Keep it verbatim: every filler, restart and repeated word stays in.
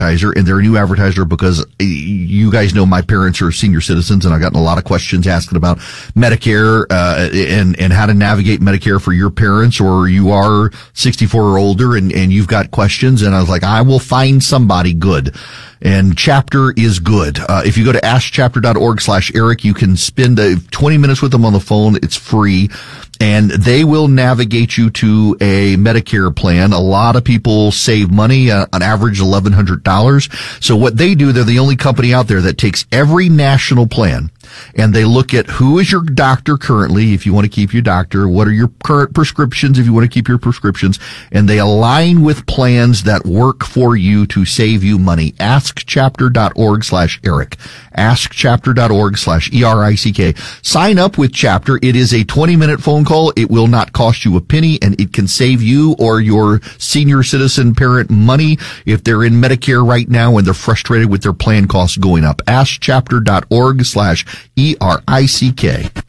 advertiser, and they're a new advertiser because you guys know my parents are senior citizens, and I've gotten a lot of questions asking about Medicare uh, and and how to navigate Medicare for your parents, or you are sixty-four or older and and you've got questions. And I was like, I will find somebody good. And Chapter is good. Uh, if you go to ask chapter dot org slash Eric, you can spend uh, twenty minutes with them on the phone. It's free. And they will navigate you to a Medicare plan. A lot of people save money, uh, on average eleven hundred dollars. So what they do, they're the only company out there that takes every national plan and they look at who is your doctor currently, if you want to keep your doctor, what are your current prescriptions, if you want to keep your prescriptions, and they align with plans that work for you to save you money. ask chapter dot org slash Eric. ask chapter dot org slash E R I C K. Sign up with Chapter. It is a twenty minute phone call. It will not cost you a penny, and it can save you or your senior citizen parent money if they're in Medicare right now and they're frustrated with their plan costs going up. ask chapter dot org slash E R I C K.